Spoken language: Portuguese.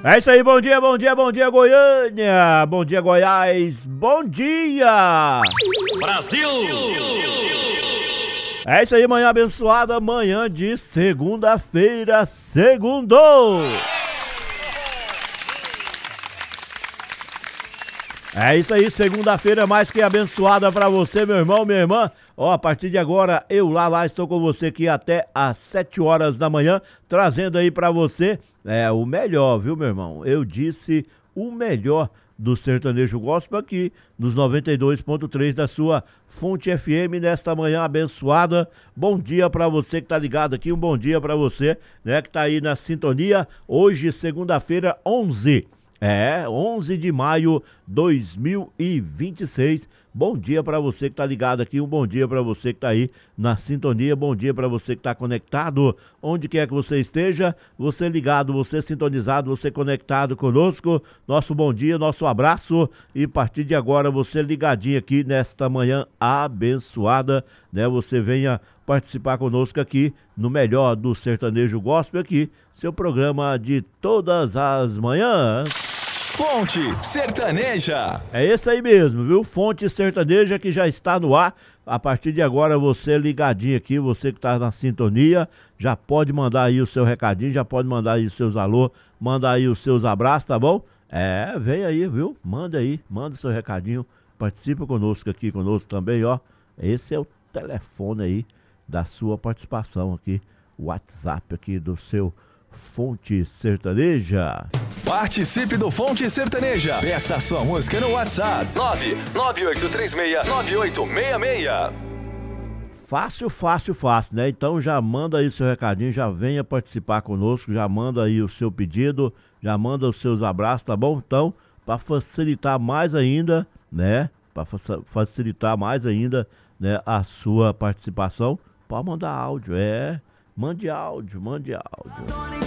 É isso aí, bom dia, bom dia, bom dia, Goiânia! Bom dia, Goiás! Bom dia! Brasil! É isso aí, manhã abençoada, manhã de segunda-feira, segundou! É isso aí, segunda-feira mais que abençoada pra você, meu irmão, minha irmã. Ó, a partir de agora, eu lá estou com você aqui até às 7 horas da manhã, trazendo aí pra você o melhor, viu, meu irmão? Eu disse o melhor do sertanejo gospel aqui, nos 92.3 da sua Fonte FM, nesta manhã abençoada. Bom dia pra você que tá ligado aqui, um bom dia pra você, né, que tá aí na sintonia. Hoje, segunda-feira, 11 de maio 2026. Bom dia pra você que tá ligado aqui, um bom dia pra você que tá aí na sintonia, bom dia pra você que tá conectado, onde quer que você esteja, você ligado, você sintonizado, você conectado conosco, nosso bom dia, nosso abraço, e a partir de agora você ligadinho aqui nesta manhã abençoada, né, você venha participar conosco aqui no melhor do sertanejo gospel aqui, seu programa de todas as manhãs. Fonte Sertaneja. É esse aí mesmo, viu? Fonte Sertaneja que já está no ar. A partir de agora, você ligadinho aqui, você que está na sintonia, já pode mandar aí o seu recadinho, já pode mandar aí os seus alô, manda aí os seus abraços, tá bom? Vem aí, viu? Manda aí, manda seu recadinho, participa conosco aqui, conosco também, ó. Esse é o telefone aí da sua participação aqui, o WhatsApp aqui do seu Fonte Sertaneja. Participe do Fonte Sertaneja. Peça a sua música no WhatsApp 998369866. Fácil, né? Então já manda aí o seu recadinho, já venha participar conosco, já manda aí o seu pedido, já manda os seus abraços, tá bom? Então, para facilitar mais ainda, né? Para facilitar mais ainda, né, a sua participação, pode mandar áudio, mande áudio.